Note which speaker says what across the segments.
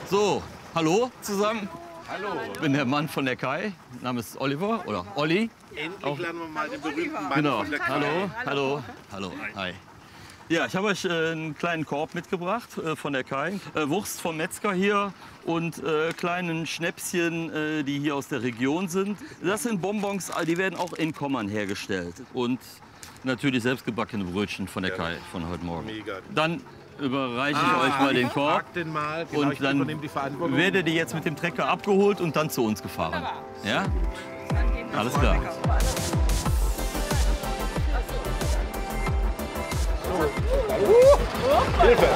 Speaker 1: So, hallo zusammen.
Speaker 2: Hallo.
Speaker 1: Ich bin der Mann von der Kai. Mein Name ist Oliver oder Olli.
Speaker 2: Endlich lernen wir mal den berühmten Mann
Speaker 1: Genau.
Speaker 2: von der Kai.
Speaker 1: Hallo. Hi. Ja, ich habe euch einen kleinen Korb mitgebracht von der Kai. Wurst vom Metzger hier und kleinen Schnäpschen, die hier aus der Region sind. Das sind Bonbons, die werden auch in Kommern hergestellt. Und natürlich selbstgebackene Brötchen von der Kai von heute Morgen.
Speaker 2: Mega.
Speaker 1: Dann überreiche ich euch mal den Korb.
Speaker 2: Frag den mal. Genau,
Speaker 1: Und
Speaker 2: ich
Speaker 1: dann
Speaker 2: übernehme die Verantwortung.
Speaker 1: werdet ihr jetzt mit dem Trecker abgeholt und dann zu uns gefahren. Ja? Alles klar.
Speaker 2: Hilfe!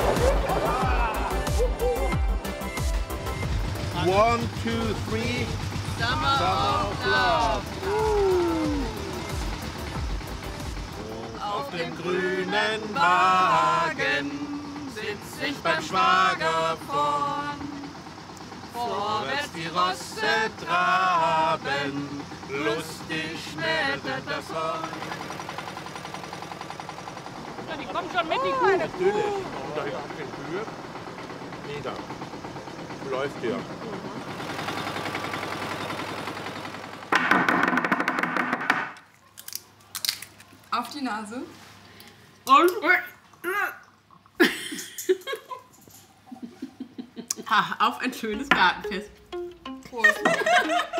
Speaker 2: 1, 2, 3. Summer of Love. Auf dem grünen Wagen sitz ich beim Schwager vorn. Vorwärts die Rosse traben, lustig schmettert das Horn.
Speaker 3: Ja, die kommen schon mit, die Kuh.
Speaker 2: Natürlich. Und da haben wir Kühe. Mega. Läuft hier.
Speaker 4: Auf die Nase.
Speaker 3: Und? Auf ein schönes Gartenfest.
Speaker 4: Prost.